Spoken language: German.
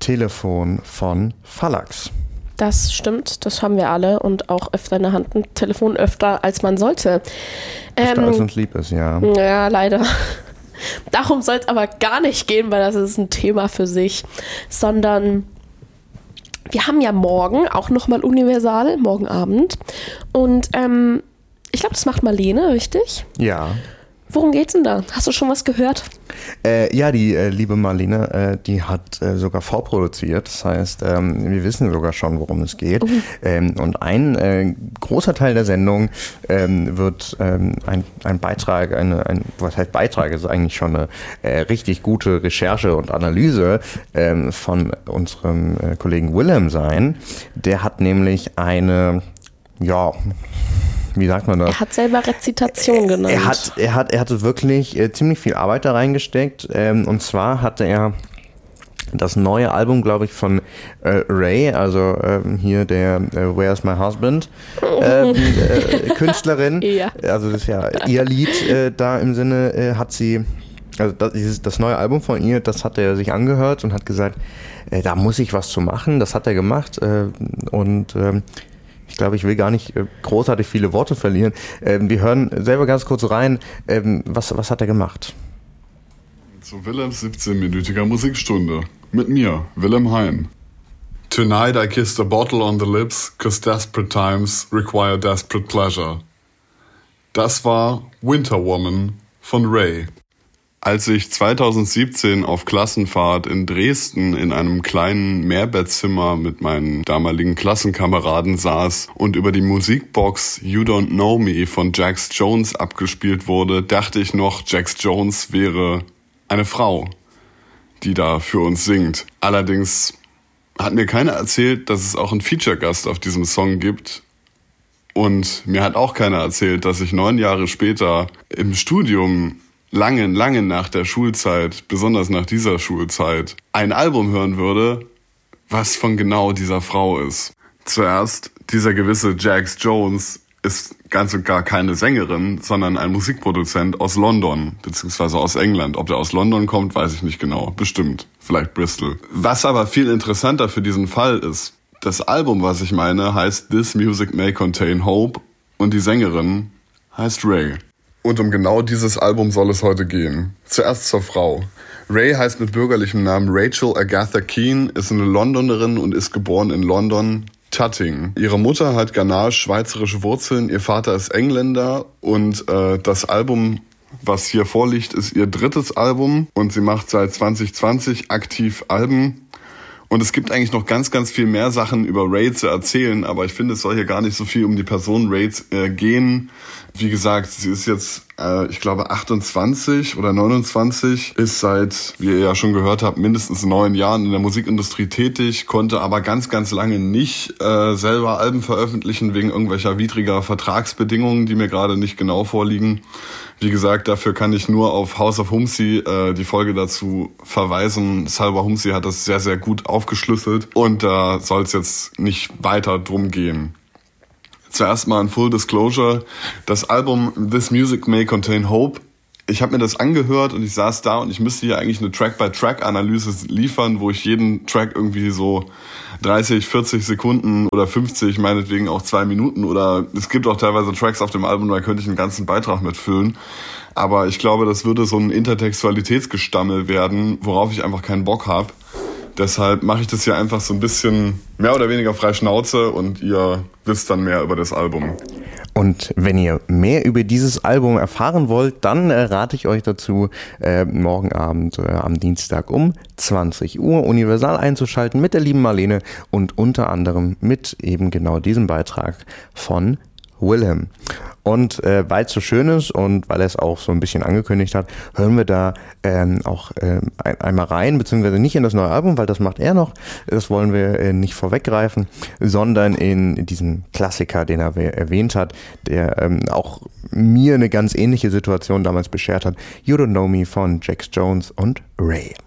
Telefon von Phalanx. Das stimmt, das haben wir alle und auch öfter in der Hand. Ein Telefon öfter, als man sollte. Öfter als uns lieb ist, ja. Ja, leider. Darum soll es aber gar nicht gehen, weil das ist ein Thema für sich. Sondern wir haben ja morgen auch nochmal Universal, morgen Abend. Und ich glaube, das macht Marlene, richtig? Ja. Worum geht's denn da? Hast du schon was gehört? Ja, die liebe Marlene, die hat sogar vorproduziert. Das heißt, wir wissen sogar schon, worum es geht. Und ein großer Teil der Sendung wird ein Beitrag, was heißt Beitrag, ist eigentlich schon eine richtig gute Recherche und Analyse von unserem Kollegen Willem sein. Der hat nämlich eine, wie sagt man das? Er hat selber Rezitation genannt. Er hatte wirklich ziemlich viel Arbeit da reingesteckt. Und zwar hatte er das neue Album, glaube ich, von Ray, also hier der Where's My Husband Künstlerin. Ja. Also das ist ja ihr Lied da im Sinne, hat sie, also das neue Album von ihr, das hat er sich angehört und hat gesagt, da muss ich was zu machen. Das hat er gemacht und ich glaube, ich will gar nicht großartig viele Worte verlieren. Wir hören selber ganz kurz rein. Was hat er gemacht? Zu Willems 17-minütiger Musikstunde. Mit mir, Willem Hein. Tonight I kissed a bottle on the lips, 'cause desperate times require desperate pleasure. Das war Winter Woman von Ray. Als ich 2017 auf Klassenfahrt in Dresden in einem kleinen Mehrbettzimmer mit meinen damaligen Klassenkameraden saß und über die Musikbox You Don't Know Me von Jax Jones abgespielt wurde, dachte ich noch, Jax Jones wäre eine Frau, die da für uns singt. Allerdings hat mir keiner erzählt, dass es auch einen Feature-Gast auf diesem Song gibt. Und mir hat auch keiner erzählt, dass ich 9 Jahre später im Studium lange nach der Schulzeit, besonders nach dieser Schulzeit, ein Album hören würde, was von genau dieser Frau ist. Zuerst, dieser gewisse Jax Jones ist ganz und gar keine Sängerin, sondern ein Musikproduzent aus London, beziehungsweise aus England. Ob der aus London kommt, weiß ich nicht genau. Bestimmt. Vielleicht Bristol. Was aber viel interessanter für diesen Fall ist, das Album, was ich meine, heißt This Music May Contain Hope und die Sängerin heißt Ray. Und um genau dieses Album soll es heute gehen. Zuerst zur Frau. Ray heißt mit bürgerlichem Namen Rachel Agatha Keane, ist eine Londonerin und ist geboren in London, Tutting. Ihre Mutter hat ghanasch-schweizerische Wurzeln, ihr Vater ist Engländer und das Album, was hier vorliegt, ist ihr 3. Album und sie macht seit 2020 aktiv Alben. Und es gibt eigentlich noch ganz, ganz viel mehr Sachen über Ray zu erzählen, aber ich finde, es soll hier gar nicht so viel um die Person Ray gehen. Wie gesagt, sie ist jetzt, ich glaube, 28 oder 29, ist seit, wie ihr ja schon gehört habt, mindestens 9 Jahren in der Musikindustrie tätig, konnte aber ganz, ganz lange nicht selber Alben veröffentlichen, wegen irgendwelcher widriger Vertragsbedingungen, die mir gerade nicht genau vorliegen. Wie gesagt, dafür kann ich nur auf House of Humsi die Folge dazu verweisen. Salwa Humsi hat das sehr, sehr gut aufgeschlüsselt und da soll es jetzt nicht weiter drum gehen. Zuerst mal ein Full Disclosure. Das Album This Music May Contain Hope, ich habe mir das angehört und ich saß da und ich müsste hier eigentlich eine Track-by-Track-Analyse liefern, wo ich jeden Track irgendwie so 30, 40 Sekunden oder 50, meinetwegen auch 2 Minuten oder es gibt auch teilweise Tracks auf dem Album, da könnte ich einen ganzen Beitrag mitfüllen. Aber ich glaube, das würde so ein Intertextualitätsgestammel werden, worauf ich einfach keinen Bock habe. Deshalb mache ich das hier einfach so ein bisschen mehr oder weniger frei Schnauze und ihr wisst dann mehr über das Album. Und wenn ihr mehr über dieses Album erfahren wollt, dann rate ich euch dazu, morgen Abend am Dienstag um 20 Uhr Universal einzuschalten mit der lieben Marlene und unter anderem mit eben genau diesem Beitrag von Willem. Und weil es so schön ist und weil er es auch so ein bisschen angekündigt hat, hören wir da auch einmal rein, beziehungsweise nicht in das neue Album, weil das macht er noch, das wollen wir nicht vorweggreifen, sondern in diesen Klassiker, den er erwähnt hat, der auch mir eine ganz ähnliche Situation damals beschert hat, You Don't Know Me von Jax Jones und Ray.